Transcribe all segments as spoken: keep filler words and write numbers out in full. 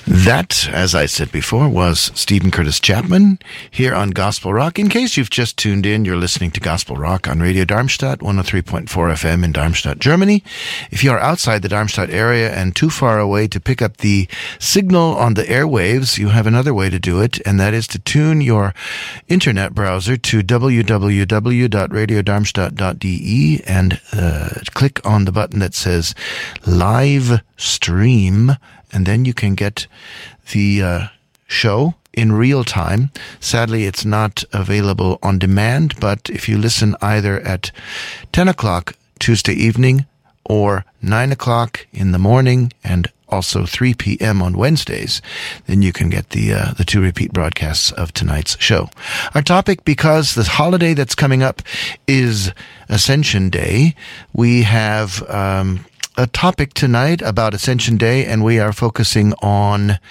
That, as I said before, was Stephen Curtis Chapman here on Gospel Rock. In case you've just tuned in, you're listening to Gospel Rock on Radio Darmstadt, one oh three point four F M in Darmstadt, Germany. If you are outside the Darmstadt area and too far away to pick up the signal on the airwaves, you have another way to do it, and that is to tune your internet browser to w w w dot radio darmstadt dot d e and uh, click on the button that says Live Stream, and then you can get the uh, show in real time. Sadly, it's not available on demand, but if you listen either at ten o'clock Tuesday evening or nine o'clock in the morning and also three p.m. on Wednesdays, then you can get the uh, the two repeat broadcasts of tonight's show. Our topic, because the holiday that's coming up is Ascension Day, we have um, a topic tonight about Ascension Day, and we are focusing on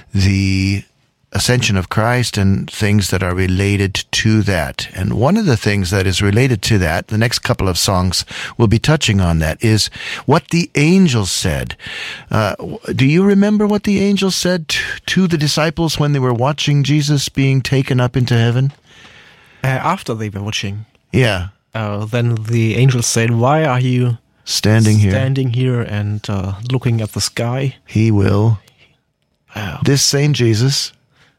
the Ascension of Christ and things that are related to that. And one of the things that is related to that, the next couple of songs will be touching on that, is what the angels said. Uh, do you remember what the angels said t- to the disciples when they were watching Jesus being taken up into heaven? Uh, after they were watching. Yeah. Uh, then the angels said, "Why are you standing here, standing here and uh, looking at the sky? He will. Wow. This same Jesus.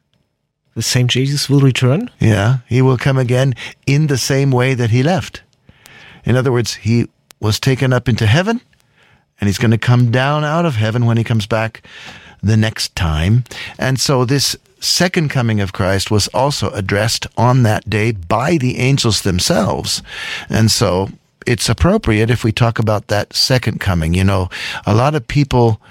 The same Jesus will return? Yeah, he will come again in the same way that he left. In other words, he was taken up into heaven, and he's going to come down out of heaven when he comes back the next time. And so this second coming of Christ was also addressed on that day by the angels themselves. And so it's appropriate if we talk about that second coming. You know, a lot of people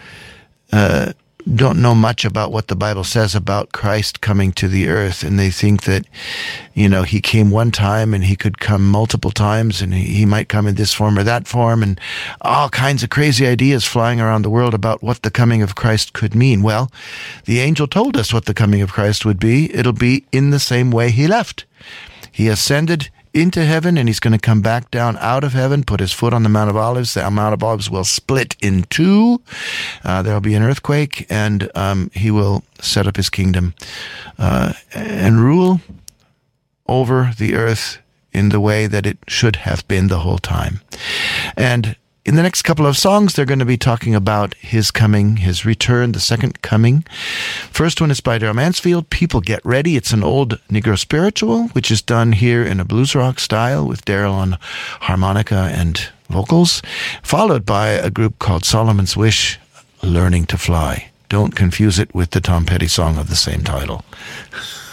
uh don't know much about what the Bible says about Christ coming to the earth, and they think that, you know, he came one time and he could come multiple times, and he, he might come in this form or that form, and all kinds of crazy ideas flying around the world about what the coming of Christ could mean. Well, the angel told us what the coming of Christ would be. It'll be in the same way he left. He ascended into heaven, and he's going to come back down out of heaven, put his foot on the Mount of Olives. The Mount of Olives will split in two. Uh, there'll be an earthquake, and um, he will set up his kingdom uh, and rule over the earth in the way that it should have been the whole time. And in the next couple of songs, they're going to be talking about his coming, his return, the second coming. First one is by Daryl Mansfield, People Get Ready. It's an old Negro spiritual, which is done here in a blues rock style with Daryl on harmonica and vocals, followed by a group called Solomon's Wish, Learning to Fly. Don't confuse it with the Tom Petty song of the same title.